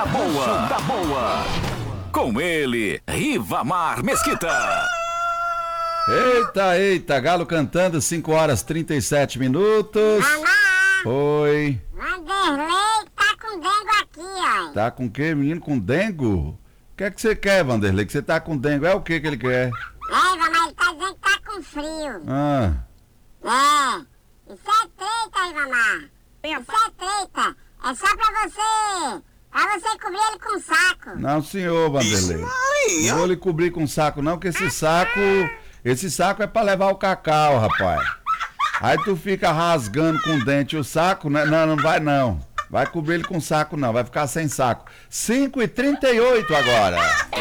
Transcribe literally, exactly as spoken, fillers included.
Boa, da boa. Com ele, Rivamar Mesquita. Eita, eita, galo cantando, cinco horas e trinta e sete minutos. Mamá, Oi. Vanderlei tá com dengo aqui, ó. Tá com o quê, menino? Com dengo? O que é que você quer, Vanderlei? Que você tá com dengo? É o que que ele quer? É, mas ele tá dizendo que tá com frio. Ah, É, isso é treta, Ivamar. Isso é treta. É só pra você, pra você cobrir ele com saco. não, senhor, Vanderlei. Não vou lhe cobrir com saco, não, que esse saco... Esse saco é pra levar o cacau, rapaz. Aí tu fica rasgando com o dente o saco, né? Não, não vai não. Vai cobrir ele com saco não, vai ficar sem saco. cinco e trinta e oito agora.